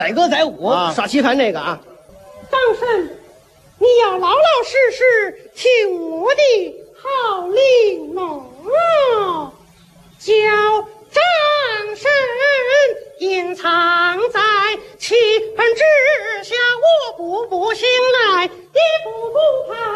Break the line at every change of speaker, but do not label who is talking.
载歌载舞，耍棋盘那个啊。
张生，你要老老实实听我的号令哦，叫张生隐藏在棋盘之下，我步步醒来，一步步跑。